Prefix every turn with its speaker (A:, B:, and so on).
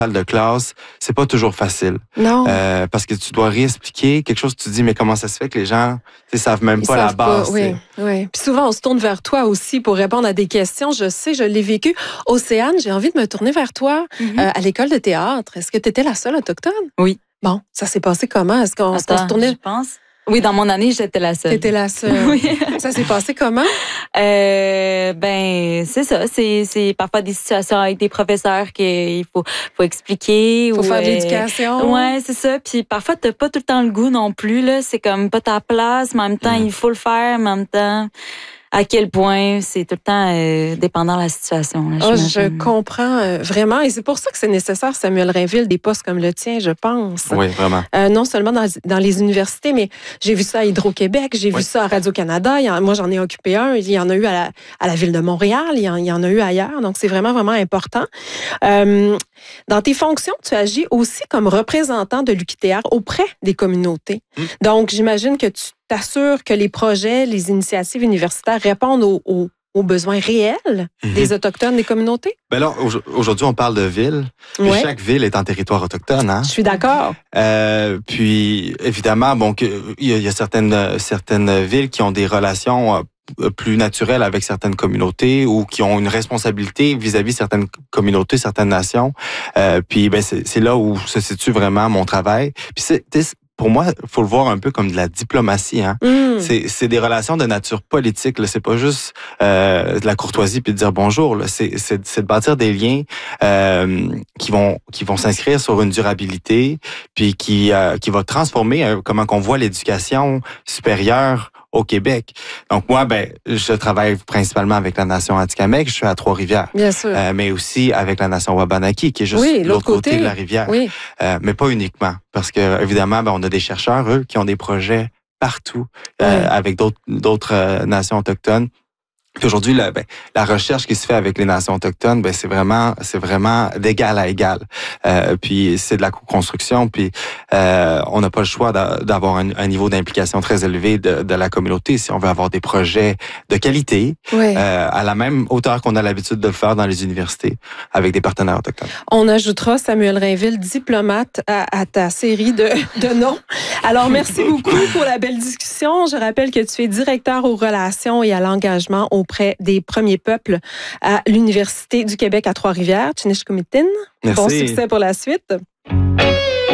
A: salle de classe, c'est pas toujours facile.
B: Non.
A: Parce que tu dois réexpliquer quelque chose, tu te dis, mais comment ça se fait que les gens savent même pas la base.
B: Oui. Puis souvent, on se tourne vers toi aussi pour répondre à des questions. Je sais, je l'ai vécu. Océane, j'ai envie de me tourner vers toi à l'école de théâtre. Est-ce que tu étais la seule autochtone?
C: Oui.
B: Bon, ça s'est passé comment? Est-ce qu'on se tournait?
C: Je pense. Oui, dans mon année, j'étais la seule.
B: T'étais la seule.
C: Oui.
B: Ça s'est passé comment?
C: C'est ça. C'est parfois des situations avec des professeurs qu'il faut expliquer.
B: Il faut faire de l'éducation.
C: Ouais, c'est ça. Puis parfois, t'as pas tout le temps le goût non plus, là. C'est comme pas ta place, mais en même temps, il faut le faire, mais en même temps, à quel point c'est tout le temps dépendant de la situation. Là,
B: je comprends vraiment. Et c'est pour ça que c'est nécessaire, Samuel Rainville, des postes comme le tien, je pense.
A: Oui, vraiment.
B: Non seulement dans les universités, mais j'ai vu ça à Hydro-Québec, j'ai vu ça à Radio-Canada. Moi, j'en ai occupé un. Il y en a eu à la Ville de Montréal. Il y en a eu ailleurs. Donc, c'est vraiment, vraiment important. Dans tes fonctions, tu agis aussi comme représentant de l'UQTR auprès des communautés. Donc, j'imagine que tu t'assures que les projets, les initiatives universitaires répondent aux besoins réels des Autochtones, des communautés?
A: Ben là, aujourd'hui, on parle de ville. Mais chaque ville est en territoire autochtone. Hein?
B: Je suis d'accord.
A: Puis, évidemment, il y a certaines villes qui ont des relations plus naturelles avec certaines communautés ou qui ont une responsabilité vis-à-vis certaines communautés, certaines nations. Puis, c'est là où se situe vraiment mon travail. Puis, pour moi, il faut le voir un peu comme de la diplomatie. Hein? C'est des relations de nature politique. Là. C'est pas juste de la courtoisie puis de dire bonjour. Là. C'est de bâtir des liens qui vont s'inscrire sur une durabilité puis qui va transformer comment qu'on voit l'éducation supérieure au Québec. Donc moi, je travaille principalement avec la nation Atikamekw. Je suis à Trois-Rivières.
B: Bien sûr.
A: Mais aussi avec la nation Wabanaki, qui est juste l'autre côté de la rivière.
B: Oui.
A: Mais pas uniquement. Parce que évidemment, on a des chercheurs, eux, qui ont des projets partout avec d'autres nations autochtones. Puis aujourd'hui, la recherche qui se fait avec les nations autochtones, c'est vraiment d'égal à égal. Puis c'est de la co-construction. Puis on n'a pas le choix d'avoir un niveau d'implication très élevé de la communauté si on veut avoir des projets de qualité à la même hauteur qu'on a l'habitude de le faire dans les universités avec des partenaires autochtones.
B: On ajoutera Samuel Rainville, diplomate, à ta série de noms. Alors merci beaucoup pour la belle discussion. Je rappelle que tu es directeur aux relations et à l'engagement auprès des premiers peuples à l'Université du Québec à Trois-Rivières, Tchinisquamitin.
A: Merci.
B: Bon succès pour la suite.